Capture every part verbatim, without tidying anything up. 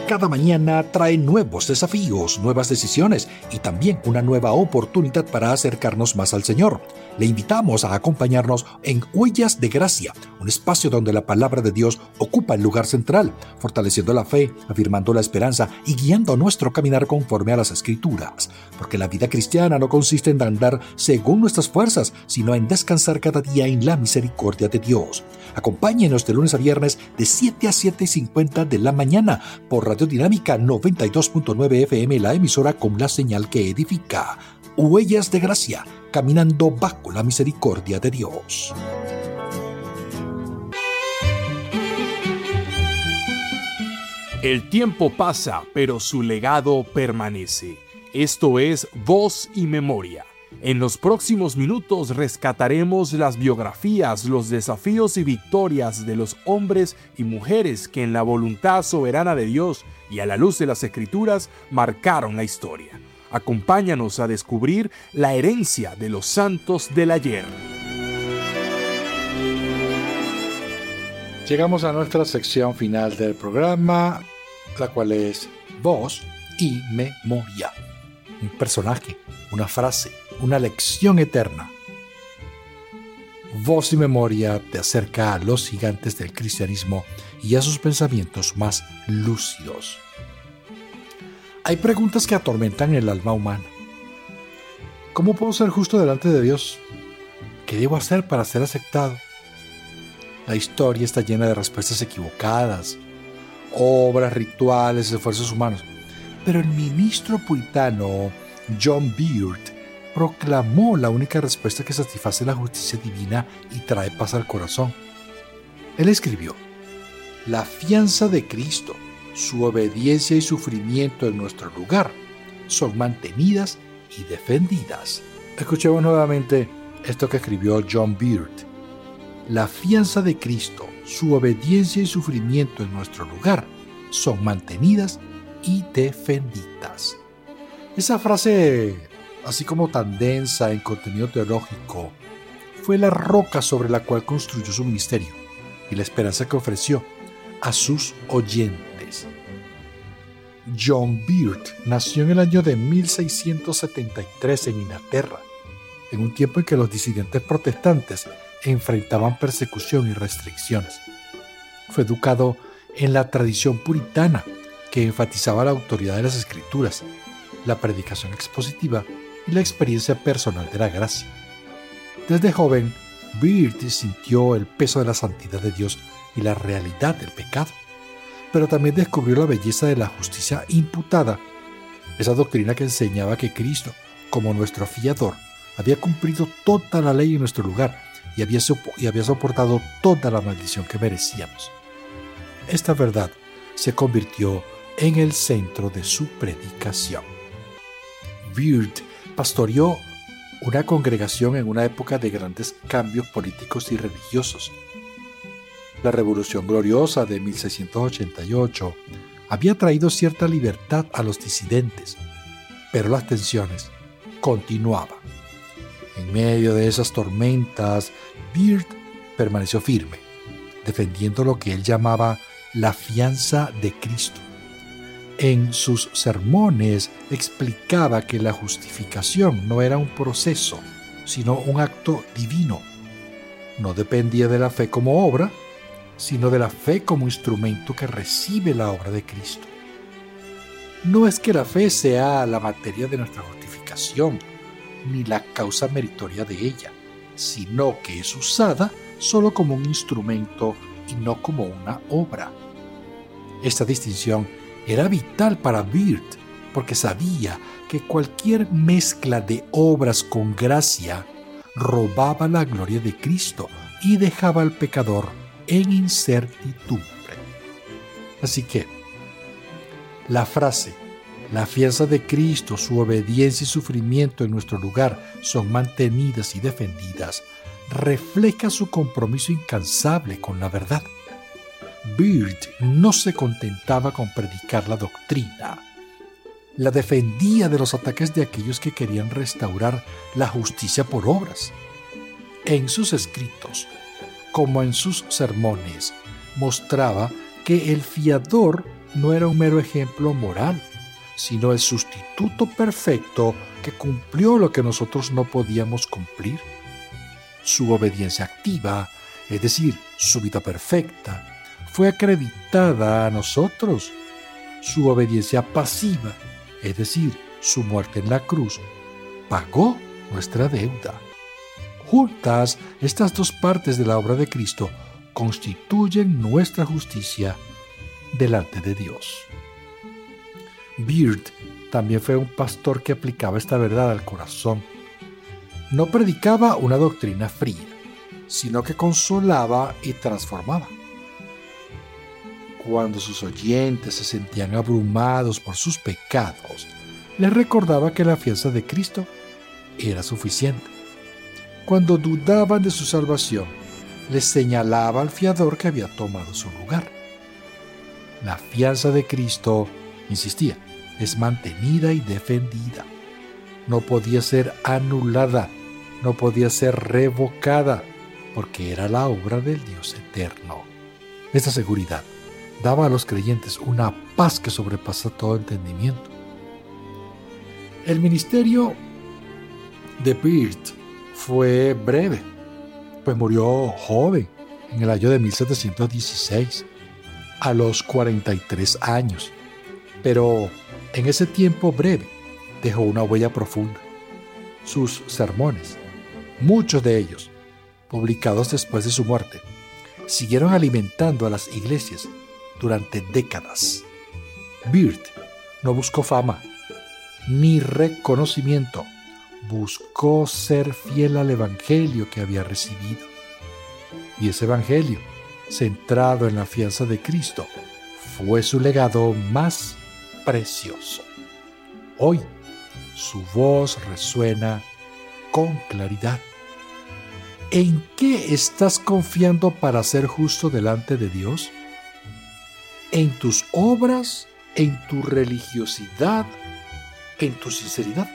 Cada mañana trae nuevos desafíos, nuevas decisiones y también una nueva oportunidad para acercarnos más al Señor. Le invitamos a acompañarnos en Huellas de Gracia, un espacio donde la palabra de Dios ocupa el lugar central, fortaleciendo la fe, afirmando la esperanza y guiando nuestro caminar conforme a las Escrituras. Porque la vida cristiana no consiste en andar según nuestras fuerzas, sino en descansar cada día en la misericordia de Dios. Acompáñenos de lunes a viernes de siete a siete y cincuenta de la mañana por Radio Dinámica noventa y dos punto nueve F M, la emisora con la señal que edifica. Huellas de Gracia, caminando bajo la misericordia de Dios. El tiempo pasa, pero su legado permanece. Esto es Voz y Memoria. En los próximos minutos rescataremos las biografías, los desafíos y victorias de los hombres y mujeres que en la voluntad soberana de Dios y a la luz de las Escrituras marcaron la historia. Acompáñanos a descubrir la herencia de los santos del ayer. Llegamos a nuestra sección final del programa, la cual es Voz y Memoria. Un personaje, una frase, una lección eterna. Voz y Memoria te acerca a los gigantes del cristianismo y a sus pensamientos más lúcidos. Hay preguntas que atormentan el alma humana. ¿Cómo puedo ser justo delante de Dios? ¿Qué debo hacer para ser aceptado? La historia está llena de respuestas equivocadas, obras, rituales, esfuerzos humanos. Pero el ministro puritano John Beard proclamó la única respuesta que satisface la justicia divina y trae paz al corazón. Él escribió: la fianza de Cristo, su obediencia y sufrimiento en nuestro lugar, son mantenidas y defendidas. Escuchemos nuevamente esto que escribió John Beard. La fianza de Cristo, su obediencia y sufrimiento en nuestro lugar, son mantenidas y defendidas. Esa frase, así como tan densa en contenido teológico, fue la roca sobre la cual construyó su ministerio y la esperanza que ofreció a sus oyentes. John Beard nació en el año de mil seiscientos setenta y tres en Inglaterra, en un tiempo en que los disidentes protestantes enfrentaban persecución y restricciones. Fue educado en la tradición puritana, que enfatizaba la autoridad de las Escrituras, la predicación expositiva y la experiencia personal de la gracia. Desde joven, Beard sintió el peso de la santidad de Dios y la realidad del pecado, pero también descubrió la belleza de la justicia imputada, esa doctrina que enseñaba que Cristo, como nuestro fiador, había cumplido toda la ley en nuestro lugar y había, y había soportado toda la maldición que merecíamos. Esta verdad se convirtió en el centro de su predicación. Beard pastoreó una congregación en una época de grandes cambios políticos y religiosos. La Revolución Gloriosa de mil seiscientos ochenta y ocho había traído cierta libertad a los disidentes, pero las tensiones continuaban. En medio de esas tormentas, Beard permaneció firme, defendiendo lo que él llamaba la fianza de Cristo. En sus sermones explicaba que la justificación no era un proceso, sino un acto divino. No dependía de la fe como obra, sino de la fe como instrumento que recibe la obra de Cristo. No es que la fe sea la materia de nuestra justificación, ni la causa meritoria de ella, sino que es usada solo como un instrumento y no como una obra. Esta distinción era vital para Beard, porque sabía que cualquier mezcla de obras con gracia robaba la gloria de Cristo y dejaba al pecador en incertidumbre. Así que, la frase, la fianza de Cristo, su obediencia y sufrimiento en nuestro lugar son mantenidas y defendidas, refleja su compromiso incansable con la verdad. Beard no se contentaba con predicar la doctrina, la defendía de los ataques de aquellos que querían restaurar la justicia por obras. En sus escritos, como en sus sermones, mostraba que el fiador no era un mero ejemplo moral, sino el sustituto perfecto que cumplió lo que nosotros no podíamos cumplir. Su obediencia activa, es decir, su vida perfecta, fue acreditada a nosotros. Su obediencia pasiva, es decir, su muerte en la cruz, pagó nuestra deuda. Juntas, estas dos partes de la obra de Cristo constituyen nuestra justicia delante de Dios. Beard también fue un pastor que aplicaba esta verdad al corazón. No predicaba una doctrina fría, sino que consolaba y transformaba. Cuando sus oyentes se sentían abrumados por sus pecados, les recordaba que la fianza de Cristo era suficiente. Cuando dudaban de su salvación, les señalaba al fiador que había tomado su lugar. La fianza de Cristo, insistía, es mantenida y defendida. No podía ser anulada, no podía ser revocada, porque era la obra del Dios eterno. Esta seguridad daba a los creyentes una paz que sobrepasa todo entendimiento. El ministerio de Beard fue breve, pues murió joven en el año de mil setecientos dieciséis, a los cuarenta y tres años. Pero en ese tiempo breve dejó una huella profunda. Sus sermones, muchos de ellos publicados después de su muerte, siguieron alimentando a las iglesias durante décadas. Beard no buscó fama ni reconocimiento, buscó ser fiel al evangelio que había recibido. Y ese evangelio, centrado en la fianza de Cristo, fue su legado más precioso. Hoy, su voz resuena con claridad. ¿En qué estás confiando para ser justo delante de Dios? ¿En tus obras? ¿En tu religiosidad? ¿En tu sinceridad?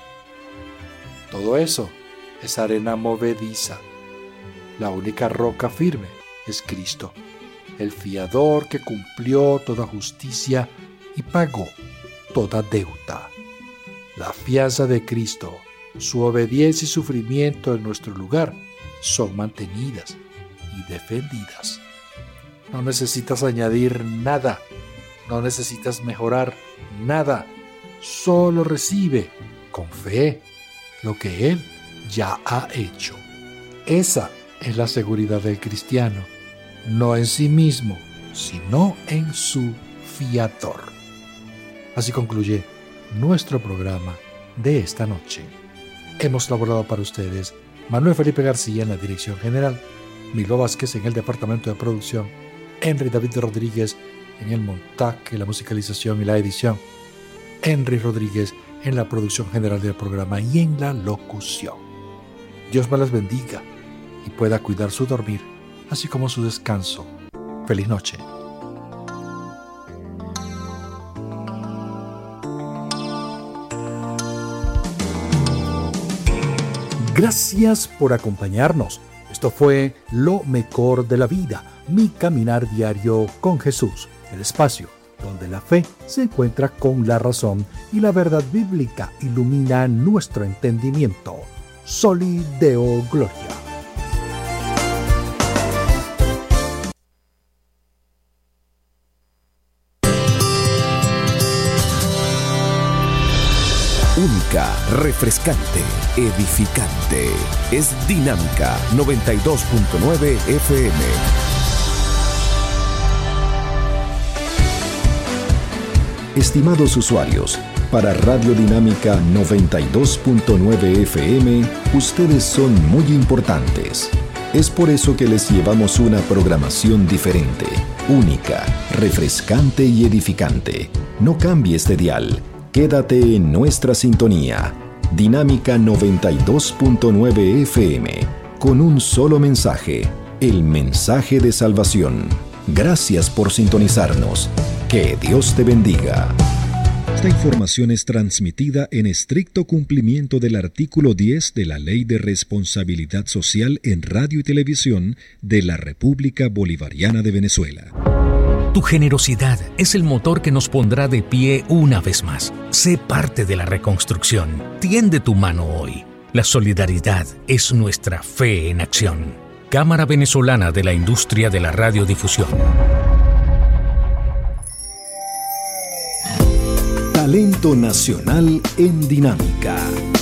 Todo eso es arena movediza. La única roca firme es Cristo, el fiador que cumplió toda justicia y pagó toda deuda. La fianza de Cristo, su obediencia y sufrimiento en nuestro lugar son mantenidas y defendidas. No necesitas añadir nada, no necesitas mejorar nada, solo recibe con fe lo que Él ya ha hecho. Esa es la seguridad del cristiano, no en sí mismo, sino en su fiador. Así concluye nuestro programa de esta noche. Hemos elaborado para ustedes Manuel Felipe García en la dirección general, Milo Vázquez en el departamento de producción, Henry David Rodríguez en el montaje, la musicalización y la edición, Henry Rodríguez en la producción general del programa y en la locución. Dios me las bendiga y pueda cuidar su dormir, así como su descanso. Feliz noche. Gracias por acompañarnos. Esto fue Lo Mejor de la Vida, mi caminar diario con Jesús, el espacio donde la fe se encuentra con la razón y la verdad bíblica ilumina nuestro entendimiento. Soli Deo Gloria. Única, refrescante, edificante. Es Dinámica noventa y dos punto nueve F M. Estimados usuarios, para Radio Dinámica noventa y dos punto nueve F M, ustedes son muy importantes. Es por eso que les llevamos una programación diferente, única, refrescante y edificante. No cambies de dial. Quédate en nuestra sintonía. Dinámica noventa y dos punto nueve F M, con un solo mensaje, el mensaje de salvación. Gracias por sintonizarnos. Que Dios te bendiga. Esta información es transmitida en estricto cumplimiento del artículo diez de la Ley de Responsabilidad Social en Radio y Televisión de la República Bolivariana de Venezuela. Tu generosidad es el motor que nos pondrá de pie una vez más. Sé parte de la reconstrucción. Tiende tu mano hoy. La solidaridad es nuestra fe en acción. Cámara Venezolana de la Industria de la Radiodifusión. Talento nacional en Dinámica.